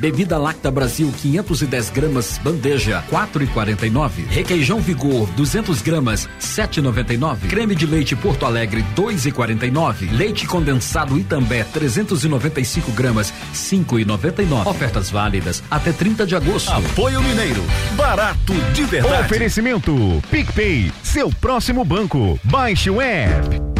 Bebida Lacta Brasil 510 gramas bandeja 4,49. Requeijão Vigor 200 gramas 7,99. Creme de leite Porto Alegre 2,49. Leite condensado Itambé 395 gramas 5,99. Ofertas válidas até 30 de agosto. Apoio Mineiro, barato de verdade. Oferecimento PicPay, seu próximo banco. Baixe o app.